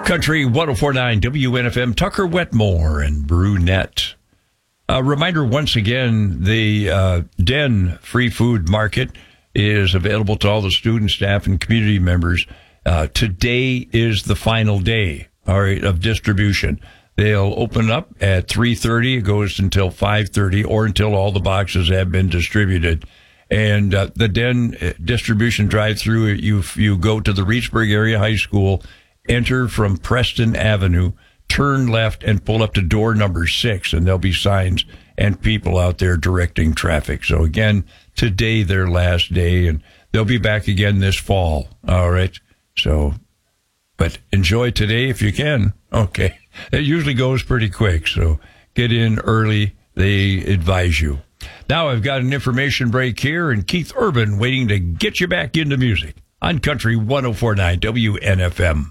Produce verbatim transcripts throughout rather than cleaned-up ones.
Country one oh four point nine W N F M, Tucker Wetmore and Brunette. A reminder once again, the uh, Den Free Food Market is available to all the student, staff, and community members. Uh, today is the final day, all right, of distribution. They'll open up at three thirty. It goes until five thirty or until all the boxes have been distributed. And uh, the Den distribution drive-through, you you go to the Reedsburg Area High School, enter from Preston Avenue, turn left, and pull up to door number six, and there'll be signs and people out there directing traffic. So again, today their last day, and they'll be back again this fall. All right. So, but enjoy today if you can. Okay. It usually goes pretty quick, so get in early. They advise you. Now I've got an information break here, and Keith Urban waiting to get you back into music on Country one oh four point nine W N F M.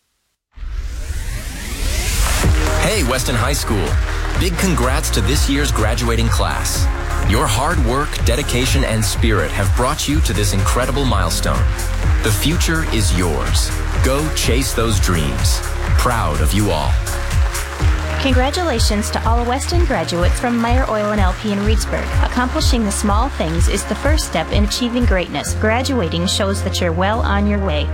Hey, Weston High School. Big congrats to this year's graduating class. Your hard work, dedication, and spirit have brought you to this incredible milestone. The future is yours. Go chase those dreams. Proud of you all. Congratulations to all Weston graduates from Meyer Oil and L P in Reedsburg. Accomplishing the small things is the first step in achieving greatness. Graduating shows that you're well on your way.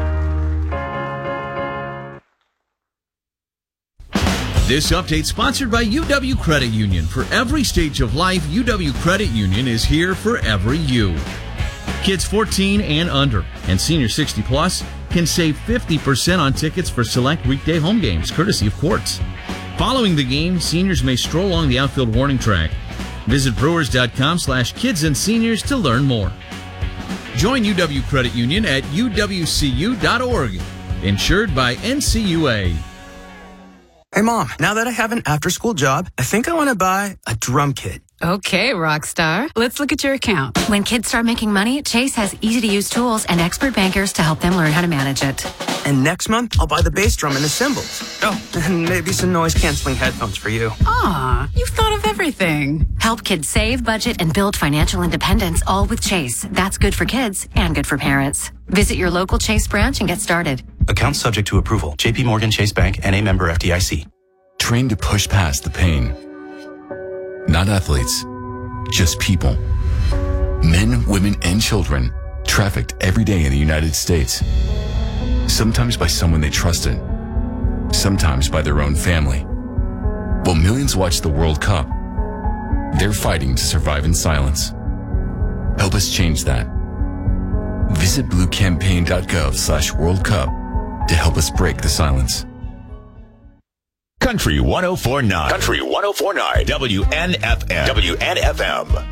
This update sponsored by U W Credit Union. For every stage of life, U W Credit Union is here for every you. Kids fourteen and under and senior sixty plus can save fifty percent on tickets for select weekday home games, courtesy of Quartz. Following the game, seniors may stroll along the outfield warning track. Visit brewers.com slash kids and seniors to learn more. Join U W Credit Union at U W C U dot org. Insured by N C U A. Hey, Mom, now that I have an after-school job, I think I want to buy a drum kit. Okay, rock star. Let's look at your account. When kids start making money, Chase has easy-to-use tools and expert bankers to help them learn how to manage it. And next month, I'll buy the bass drum and the cymbals. Oh, and maybe some noise-canceling headphones for you. Aw, you've thought of everything. Help kids save, budget, and build financial independence, all with Chase. That's good for kids and good for parents. Visit your local Chase branch and get started. Account subject to approval. J P Morgan Chase Bank, N A member F D I C. Train to push past the pain. Not athletes, just people. Men, women, and children trafficked every day in the United States. Sometimes by someone they trusted, sometimes by their own family. While millions watch the World Cup, they're fighting to survive in silence. Help us change that. Visit bluecampaign.gov slash World Cup to help us break the silence. Country one oh four point nine. Country one oh four point nine. W N F M. W N F M.